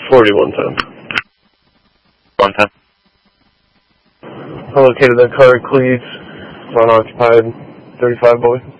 40 110. 110. I located that car at Cleats. It's unoccupied. 35 boy.